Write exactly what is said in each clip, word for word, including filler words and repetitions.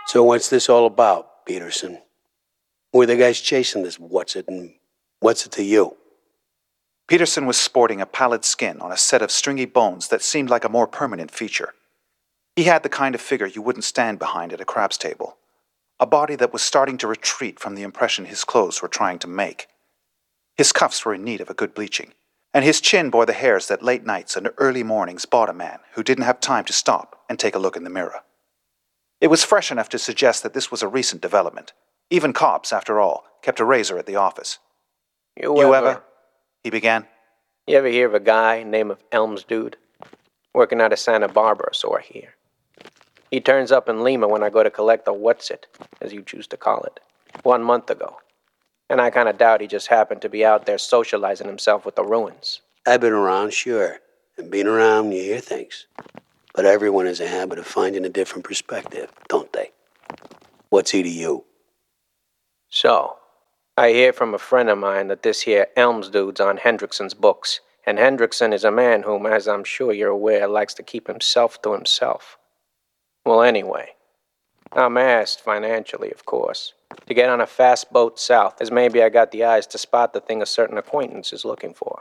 So what's this all about, Peterson? Who are the guys chasing this what's-it, and what's it to you? Peterson was sporting a pallid skin on a set of stringy bones that seemed like a more permanent feature. He had the kind of figure you wouldn't stand behind at a craps table. A body that was starting to retreat from the impression his clothes were trying to make. His cuffs were in need of a good bleaching, and his chin bore the hairs that late nights and early mornings bought a man who didn't have time to stop and take a look in the mirror. It was fresh enough to suggest that this was a recent development. Even cops, after all, kept a razor at the office. You, You ever, ever? He began. You ever hear of a guy named of Elms Dude? Working out of Santa Barbara, so I hear. He turns up in Lima when I go to collect the what's-it, as you choose to call it, one month ago. And I kind of doubt he just happened to be out there socializing himself with the ruins. I've been around, sure. And being around, you hear things. But everyone has a habit of finding a different perspective, don't they? What's he to you? So, I hear from a friend of mine that this here Elms Dude's on Hendrickson's books, and Hendrickson is a man whom, as I'm sure you're aware, likes to keep himself to himself. Well, anyway, I'm asked, financially, of course, to get on a fast boat south, as maybe I got the eyes to spot the thing a certain acquaintance is looking for.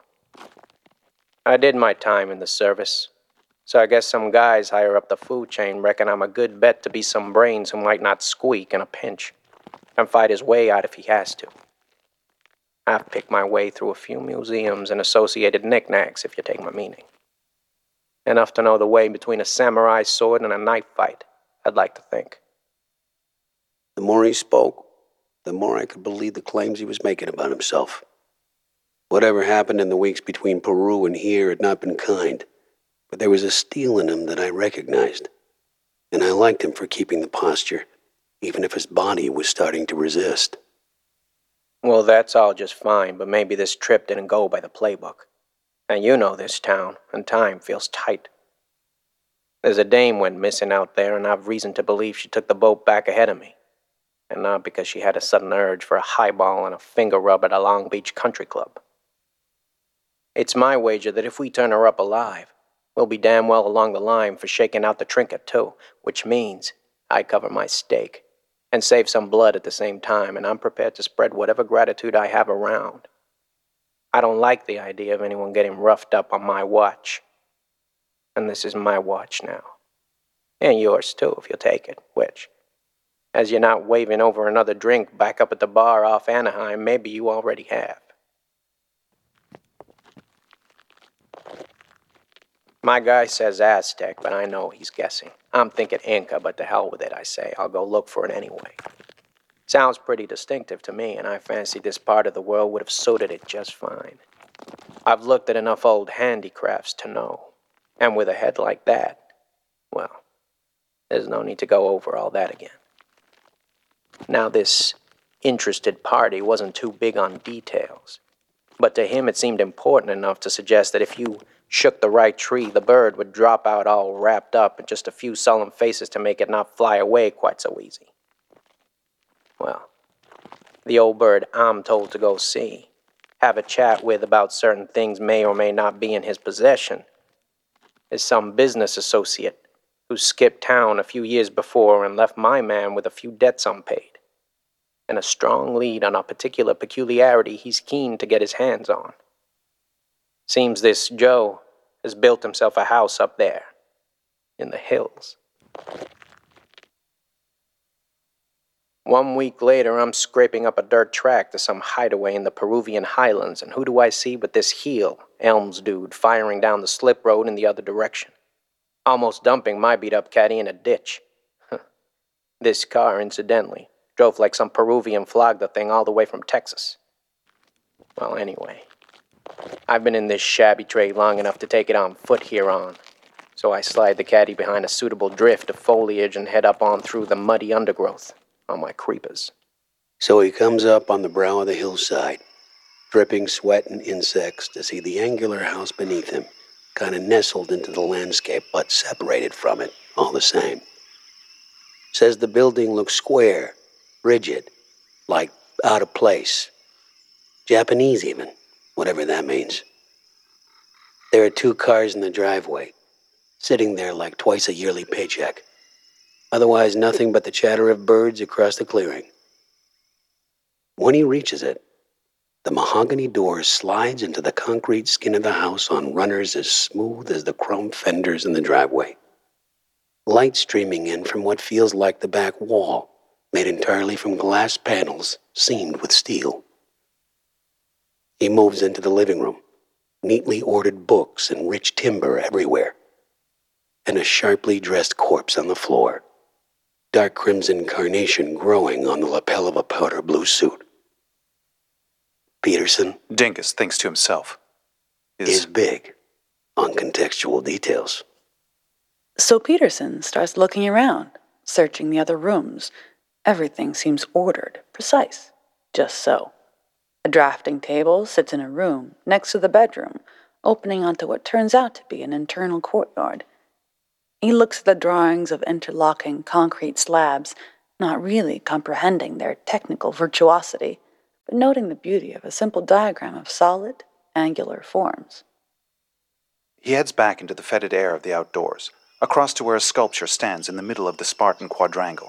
I did my time in the service, so I guess some guys higher up the food chain reckon I'm a good bet to be some brains who might not squeak in a pinch, and fight his way out if he has to. I've picked my way through a few museums and associated knickknacks, if you take my meaning. Enough to know the way between a samurai sword and a knife fight, I'd like to think. The more he spoke, the more I could believe the claims he was making about himself. Whatever happened in the weeks between Peru and here had not been kind, but there was a steel in him that I recognized, and I liked him for keeping the posture, even if his body was starting to resist. Well, that's all just fine, but maybe this trip didn't go by the playbook. And you know this town, and time feels tight. There's a dame went missing out there, and I've reason to believe she took the boat back ahead of me. And not because she had a sudden urge for a highball and a finger rub at a Long Beach country club. It's my wager that if we turn her up alive, we'll be damn well along the line for shaking out the trinket too, which means I cover my stake and save some blood at the same time, and I'm prepared to spread whatever gratitude I have around. I don't like the idea of anyone getting roughed up on my watch. And this is my watch now. And yours too, if you'll take it, which, as you're not waving over another drink back up at the bar off Anaheim, maybe you already have. My guy says Aztec, but I know he's guessing. I'm thinking Inca, but to hell with it, I say. I'll go look for it anyway. Sounds pretty distinctive to me, and I fancy this part of the world would have suited it just fine. I've looked at enough old handicrafts to know. And with a head like that, well, there's no need to go over all that again. Now, this interested party wasn't too big on details, but to him it seemed important enough to suggest that if you shook the right tree, the bird would drop out all wrapped up and just a few solemn faces to make it not fly away quite so easy. Well, the old bird I'm told to go see, have a chat with about certain things may or may not be in his possession, is some business associate who skipped town a few years before and left my man with a few debts unpaid, and a strong lead on a particular peculiarity he's keen to get his hands on. Seems this Joe has built himself a house up there, in the hills. One week later, I'm scraping up a dirt track to some hideaway in the Peruvian highlands, and who do I see but this heel, Elms Dude, firing down the slip road in the other direction, almost dumping my beat-up caddy in a ditch. This car, incidentally, drove like some Peruvian flogged the thing all the way from Texas. Well, anyway, I've been in this shabby trade long enough to take it on foot here on, so I slide the caddy behind a suitable drift of foliage and head up on through the muddy undergrowth on my creepers. So he comes up on the brow of the hillside, dripping sweat and insects, to see the angular house beneath him, kind of nestled into the landscape, but separated from it all the same. Says the building looks square, rigid, like out of place. Japanese even, whatever that means. There are two cars in the driveway, sitting there like twice a yearly paycheck. Otherwise, nothing but the chatter of birds across the clearing. When he reaches it, the mahogany door slides into the concrete skin of the house on runners as smooth as the chrome fenders in the driveway. Light streaming in from what feels like the back wall, made entirely from glass panels seamed with steel. He moves into the living room, neatly ordered books and rich timber everywhere, and a sharply dressed corpse on the floor, dark crimson carnation growing on the lapel of a powder blue suit. Peterson Dingus thinks to himself. Is, is big on contextual details. So Peterson starts looking around, searching the other rooms. Everything seems ordered, precise, just so. A drafting table sits in a room next to the bedroom, opening onto what turns out to be an internal courtyard. He looks at the drawings of interlocking concrete slabs, not really comprehending their technical virtuosity, but noting the beauty of a simple diagram of solid, angular forms. He heads back into the fetid air of the outdoors, across to where a sculpture stands in the middle of the Spartan quadrangle.